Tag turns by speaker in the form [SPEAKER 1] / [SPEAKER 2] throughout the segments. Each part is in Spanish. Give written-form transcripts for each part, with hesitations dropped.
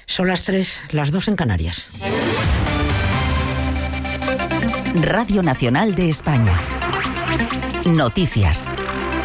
[SPEAKER 1] Son las 3, las 2 en Canarias.
[SPEAKER 2] Radio Nacional de España. Noticias.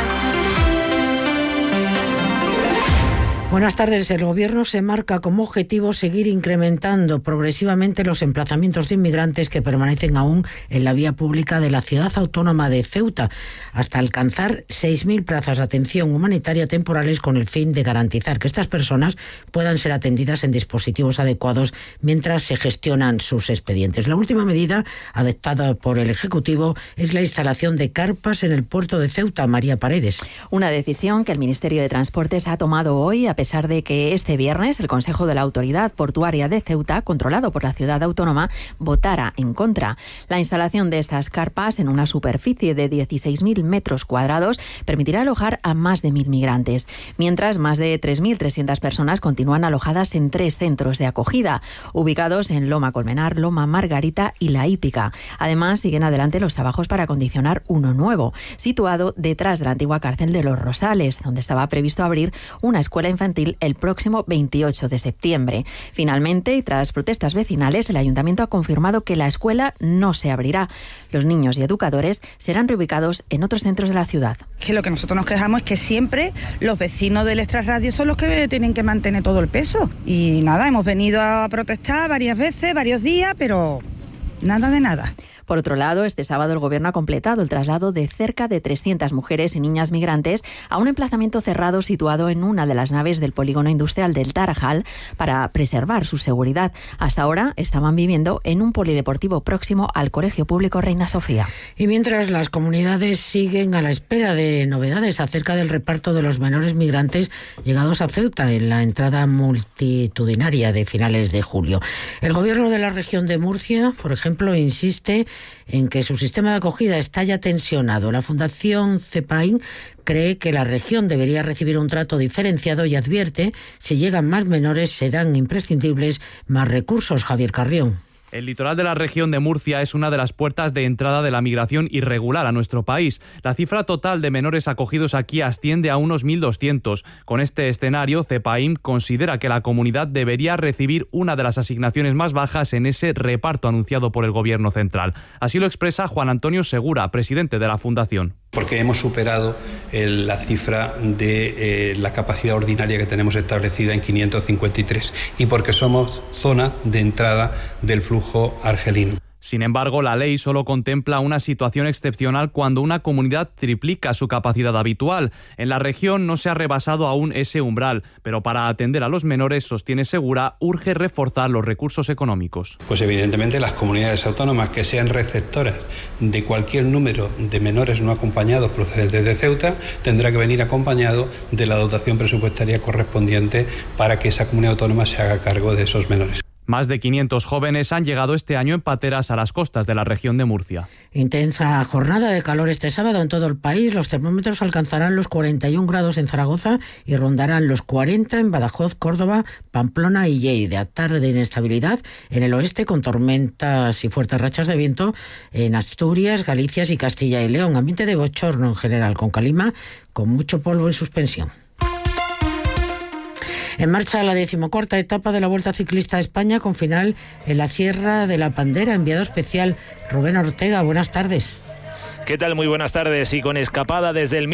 [SPEAKER 1] Buenas tardes. El Gobierno se marca como objetivo seguir incrementando progresivamente los emplazamientos de inmigrantes que permanecen aún en la vía pública de la ciudad autónoma de Ceuta, hasta alcanzar 6.000 plazas de atención humanitaria temporales, con el fin de garantizar que estas personas puedan ser atendidas en dispositivos adecuados mientras se gestionan sus expedientes. La última medida adoptada por el Ejecutivo es la instalación de carpas en el puerto de Ceuta. María Paredes.
[SPEAKER 3] Una decisión que el Ministerio de Transportes ha tomado hoy, a pesar de que este viernes el Consejo de la Autoridad Portuaria de Ceuta, controlado por la ciudad autónoma, votara en contra. La instalación de estas carpas en una superficie de 16.000 metros cuadrados permitirá alojar a más de 1.000 migrantes, mientras más de 3.300 personas continúan alojadas en 3 centros de acogida, ubicados en Loma Colmenar, Loma Margarita y La Hípica. Además, siguen adelante los trabajos para acondicionar uno nuevo, situado detrás de la antigua cárcel de Los Rosales, donde estaba previsto abrir una escuela infantil el próximo 28 de septiembre. Finalmente, y tras protestas vecinales, el Ayuntamiento ha confirmado que la escuela no se abrirá. Los niños y educadores serán reubicados en otros centros de la ciudad.
[SPEAKER 4] Que lo que nosotros nos quejamos es que siempre los vecinos del extrarradio son los que tienen que mantener todo el peso. Y nada, hemos venido a protestar varias veces, varios días, pero nada de nada.
[SPEAKER 3] Por otro lado, este sábado el Gobierno ha completado el traslado de cerca de 300 mujeres y niñas migrantes a un emplazamiento cerrado situado en una de las naves del polígono industrial del Tarajal para preservar su seguridad. Hasta ahora estaban viviendo en un polideportivo próximo al Colegio Público Reina Sofía.
[SPEAKER 1] Y mientras las comunidades siguen a la espera de novedades acerca del reparto de los menores migrantes llegados a Ceuta en la entrada multitudinaria de finales de julio. El Gobierno de la región de Murcia, por ejemplo, insiste en que su sistema de acogida está ya tensionado. La Fundación CEPAIN cree que la región debería recibir un trato diferenciado y advierte: si llegan más menores serán imprescindibles más recursos. Javier Carrión.
[SPEAKER 5] El litoral de la región de Murcia es una de las puertas de entrada de la migración irregular a nuestro país. La cifra total de menores acogidos aquí asciende a unos 1.200. Con este escenario, CEPAIM considera que la comunidad debería recibir una de las asignaciones más bajas en ese reparto anunciado por el Gobierno central. Así lo expresa Juan Antonio Segura, presidente de la Fundación.
[SPEAKER 6] Porque hemos superado la cifra de la capacidad ordinaria que tenemos establecida en 553 y porque somos zona de entrada del flujo argelino.
[SPEAKER 5] Sin embargo, la ley solo contempla una situación excepcional cuando una comunidad triplica su capacidad habitual. En la región no se ha rebasado aún ese umbral, pero para atender a los menores, sostiene Segura, urge reforzar los recursos económicos.
[SPEAKER 6] Pues evidentemente las comunidades autónomas que sean receptoras de cualquier número de menores no acompañados procedentes de Ceuta tendrá que venir acompañado de la dotación presupuestaria correspondiente para que esa comunidad autónoma se haga cargo de esos menores.
[SPEAKER 5] Más de 500 jóvenes han llegado este año en pateras a las costas de la región de Murcia.
[SPEAKER 1] Intensa jornada de calor este sábado en todo el país. Los termómetros alcanzarán los 41 grados en Zaragoza y rondarán los 40 en Badajoz, Córdoba, Pamplona y Lleida. Tarde de inestabilidad en el oeste, con tormentas y fuertes rachas de viento en Asturias, Galicia y Castilla y León. Ambiente de bochorno en general, con calima, con mucho polvo en suspensión. En marcha la 14ª etapa de la Vuelta Ciclista a España, con final en la Sierra de la Pandera. Enviado especial Rubén Ortega, buenas tardes.
[SPEAKER 7] ¿Qué tal? Muy buenas tardes. Y con escapada desde el